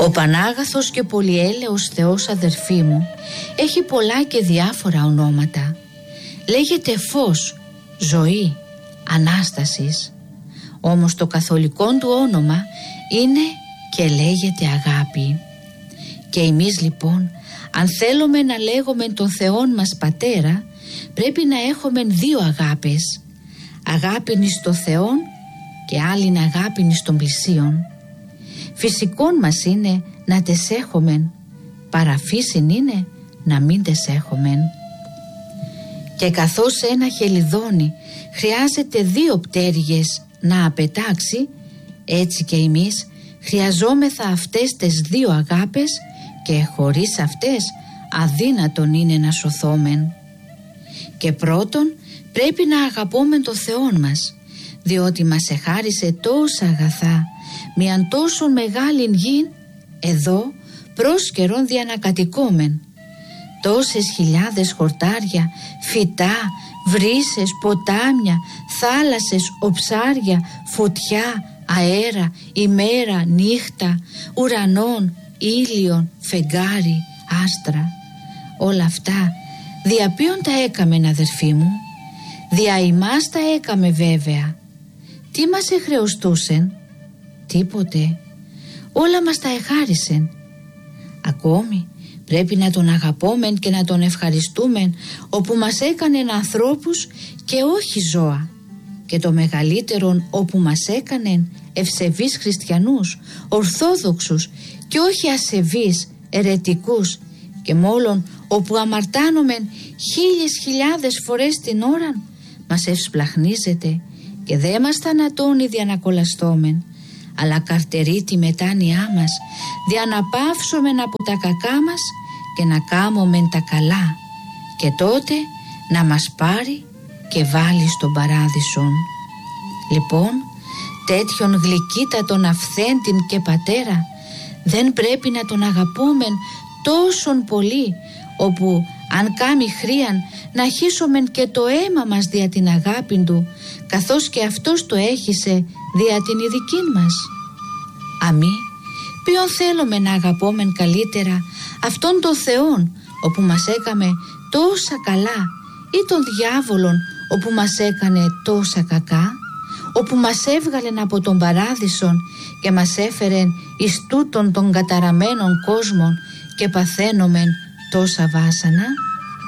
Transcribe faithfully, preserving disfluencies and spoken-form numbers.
Ο Πανάγαθος και πολυέλεος Θεός, αδερφοί μου, έχει πολλά και διάφορα ονόματα. Λέγεται φως, ζωή, Ανάστασης. Όμως το καθολικό του όνομα είναι και λέγεται αγάπη. Και εμείς λοιπόν, αν θέλουμε να λέγουμε τον Θεόν μας Πατέρα, πρέπει να έχουμε δύο αγάπες. Αγάπην εις το Θεόν και άλλην αγάπην εις των πλησίον. Φυσικόν μας είναι να τες έχομεν, παραφύσιν είναι να μην τες έχομεν. Και καθώς ένα χελιδόνι χρειάζεται δύο πτέρυγες να απετάξει, έτσι και εμείς χρειαζόμεθα αυτές τις δύο αγάπες και χωρίς αυτές αδύνατον είναι να σωθόμεν. Και πρώτον πρέπει να αγαπούμε το Θεόν μας, διότι μας εχάρισε τόσα αγαθά, μιαν τόσο μεγάλην γην, εδώ πρόσκαιρον διανακατοικόμεν. Τόσες χιλιάδες χορτάρια, φυτά, βρύσες, ποτάμια, θάλασσες, οψάρια, φωτιά, αέρα, ημέρα, νύχτα, ουρανών, ήλιον, φεγγάρι, άστρα. Όλα αυτά δια ποιον τα έκαμεν, αδερφοί μου? Δια ημάς τα έκαμε βέβαια. Τι μας εχρεωστούσεν? Τίποτε. Όλα μας τα εχάρισεν. Ακόμη πρέπει να τον αγαπόμεν και να τον ευχαριστούμεν, όπου μας έκανεν ανθρώπους και όχι ζώα. Και το μεγαλύτερον, όπου μας έκανεν ευσεβείς χριστιανούς, ορθόδοξους και όχι ασεβείς, ερετικούς, και μόλον όπου αμαρτάνομεν χίλιες χιλιάδες φορές την ώρα, μας ευσπλαχνίζεται και δε μας θανατώνει δια να κολαστόμεν, αλλά καρτερεί τη μετάνοιά μας δια να πάυσομεν από τα κακά μας και να κάμομεν τα καλά, και τότε να μας πάρει και βάλει στον παράδεισον. Λοιπόν, τέτοιον γλυκύτατον αυθέντην και πατέρα δεν πρέπει να τον αγαπούμεν τόσον πολύ, όπου αν κάμει χρίαν να χύσομεν και το αίμα μας δια την αγάπη του, καθώς και αυτός το έχισε δια την ειδική μας. Αμή, ποιον θέλουμε να αγαπόμεν καλύτερα, αυτόν τον Θεόν, όπου μας έκαμε τόσα καλά, ή τον διάβολον, όπου μας έκανε τόσα κακά, όπου μας έβγαλεν από τον παράδεισον και μας έφερεν εις τούτον των καταραμένων κόσμων και παθαίνομεν τόσα βάσανα?